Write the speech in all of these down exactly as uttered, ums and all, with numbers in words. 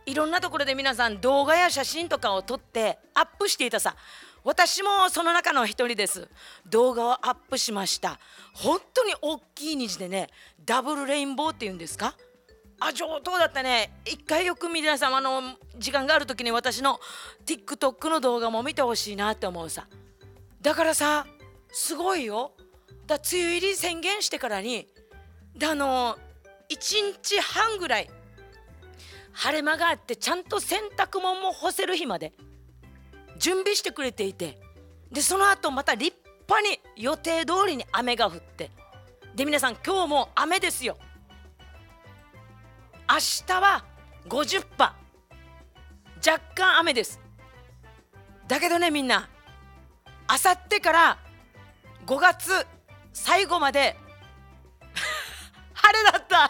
いろんなところで皆さん動画や写真とかを撮ってアップしていたさ。私もその中の一人です。動画をアップしました。本当に大きい虹でね、ダブルレインボーっていうんですか、あ、上等だったね。一回よく皆様の時間がある時に私の TikTok の動画も見てほしいなって思うさ。だからさ、すごいよ。だ梅雨入り宣言してからにであのいちにちはんぐらい晴れ間があって、ちゃんと洗濯物も干せる日まで準備してくれていて、でその後また立派に予定通りに雨が降って、で皆さん今日も雨ですよ。明日は ごじゅっパーセント 若干雨です。だけどね、みんなあさってからごがつ最後まで晴れだった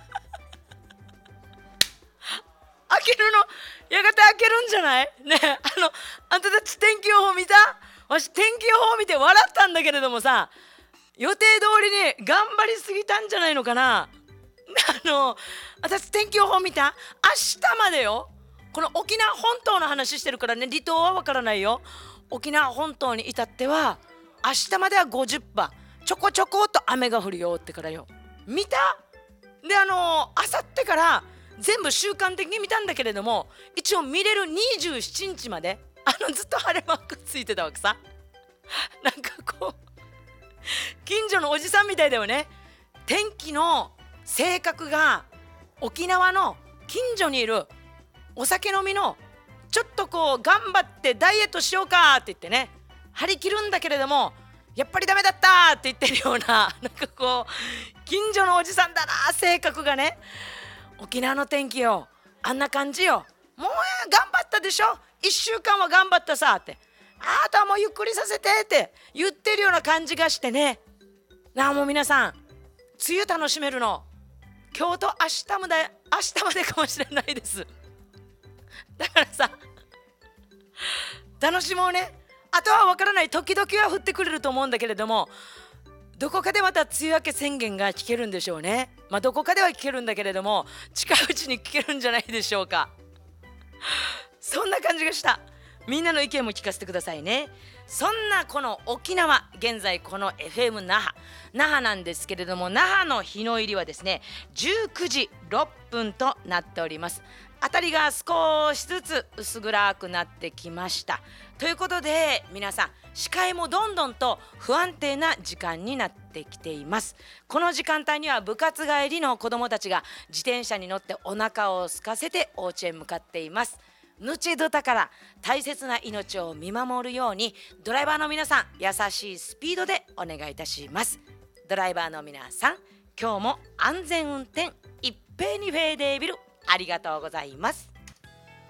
開けるのやがて開けるんじゃないね。あのあんたたち天気予報見た？私天気予報見て笑ったんだけれどもさ、予定通りに頑張りすぎたんじゃないのかな。あの私天気予報見た？明日までよ。この沖縄本島の話してるからね、離島はわからないよ。沖縄本島に至っては明日までは ごじゅっパーセント ちょこちょこっと雨が降るよってからよ。見た？であのあさってから全部習慣的に見たんだけれども、一応見れるにじゅうしちにちまであのずっと晴れマークついてたわけさ。なんかこう近所のおじさんみたいだよね。天気の性格が沖縄の近所にいるお酒飲みのちょっとこう頑張ってダイエットしようかって言ってね、張り切るんだけれどもやっぱりダメだったって言ってるような、なんかこう近所のおじさんだな、性格がね。沖縄の天気よ、あんな感じよ。もう頑張ったでしょ、いっしゅうかんは頑張ったさって、あとはもうゆっくりさせてって言ってるような感じがしてね。なあもう皆さん梅雨楽しめるの今日と明日まで明日までかもしれないです。だからさ楽しもうね。あとは分からない、時々は降ってくれると思うんだけれども、どこかでまた梅雨明け宣言が聞けるんでしょうね。まあどこかでは聞けるんだけれども、近いうちに聞けるんじゃないでしょうか。そんな感じがした。みんなの意見も聞かせてくださいね。そんなこの沖縄、現在この エフエム 那覇那覇なんですけれども、那覇の日の入りはですねじゅうくじろっぷんとなっております。辺りが少しずつ薄暗くなってきました。ということで皆さん視界もどんどんと不安定な時間になってきています。この時間帯には部活帰りの子どもたちが自転車に乗ってお腹を空かせてお家へ向かっています。ぬちどたから大切な命を見守るように、ドライバーの皆さん優しいスピードでお願いいたします。ドライバーの皆さん、今日も安全運転一平二平デービルありがとうございます。